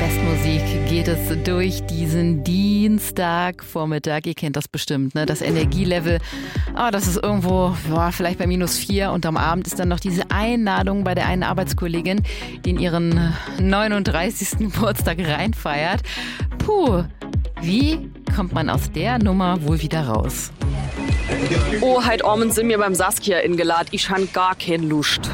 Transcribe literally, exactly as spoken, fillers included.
Festmusik geht es durch diesen Dienstagvormittag. Ihr kennt das bestimmt, ne? Das Energielevel, oh, das ist irgendwo boah, vielleicht bei minus vier. Und am Abend ist dann noch diese Einladung bei der einen Arbeitskollegin, die in ihren neununddreißigsten Geburtstag reinfeiert. Puh, wie kommt man aus der Nummer wohl wieder raus? Oh, heute Abend sind wir beim Saskia ingeladen. Ich han gar keine Lust.